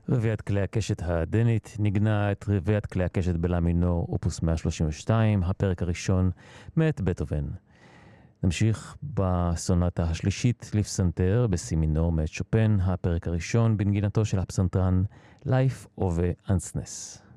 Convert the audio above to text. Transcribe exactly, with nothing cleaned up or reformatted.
רביעיית כלי הקשת הדנית נגנה את רביעיית כלי הקשת בלה מינור, אופוס מאה שלושים ושתיים, הפרק הראשון מאת בטהובן. נמשיך בסונטה השלישית לפסנתר בסי מינור מאת שופן, הפרק הראשון בנגינתו של הפסנתרן לייף אובה אנסנס.